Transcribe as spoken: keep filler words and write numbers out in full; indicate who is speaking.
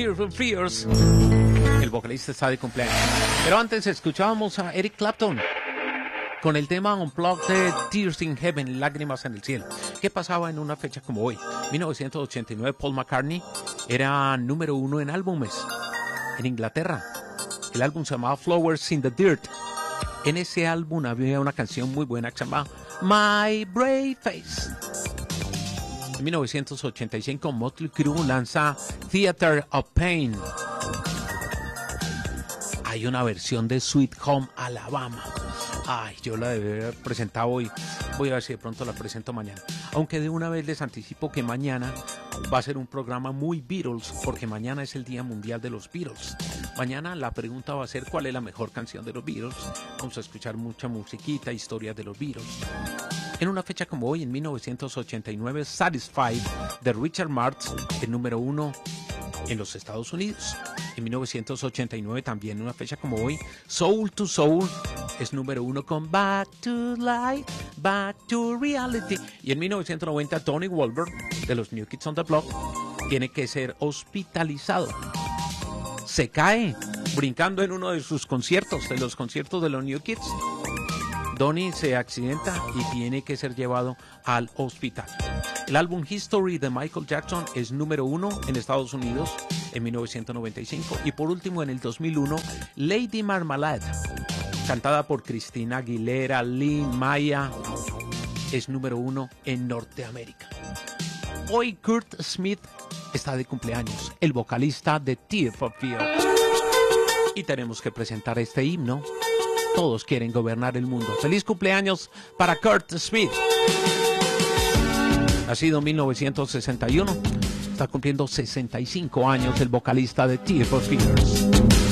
Speaker 1: Tears for Fears. El vocalista está de cumpleaños. Pero antes escuchábamos a Eric Clapton con el tema Unplugged de Tears in Heaven, Lágrimas en el Cielo. ¿Qué pasaba en una fecha como hoy? mil novecientos ochenta y nueve, Paul McCartney era número uno en álbumes en Inglaterra. El álbum se llamaba Flowers in the Dirt. En ese álbum había una canción muy buena que se llamaba My Brave Face. En mil novecientos ochenta y cinco, Motley Crue lanza Theater of Pain. Hay una versión de Sweet Home Alabama. Ay, yo la debe haber presentado hoy. Voy a ver si de pronto la presento mañana. Aunque de una vez les anticipo que mañana va a ser un programa muy Beatles, porque mañana es el Día Mundial de los Beatles. Mañana la pregunta va a ser cuál es la mejor canción de los Beatles. Vamos a escuchar mucha musiquita, historias de los Beatles. En una fecha como hoy, en mil novecientos ochenta y nueve, Satisfied de Richard Marx, el número uno en los Estados Unidos. En mil novecientos ochenta y nueve, también en una fecha como hoy, Soul to Soul es número uno con Back to Life, Back to Reality. Y en mil novecientos noventa, Tony Wolver de los New Kids on the Block tiene que ser hospitalizado. Se cae brincando en uno de sus conciertos, de los conciertos de los New Kids. Donnie se accidenta y tiene que ser llevado al hospital. El álbum History de Michael Jackson es número uno en Estados Unidos en mil novecientos noventa y cinco. Y por último, en el dos mil uno, Lady Marmalade, cantada por Christina Aguilera, Lynn Maya, es número uno en Norteamérica. Hoy Kurt Smith está de cumpleaños, el vocalista de Tears for Fears. Y tenemos que presentar este himno. Todos quieren gobernar el mundo. ¡Feliz cumpleaños para Kurt Smith! Nacido en mil novecientos sesenta y uno, está cumpliendo sesenta y cinco años el vocalista de Tears for Fears.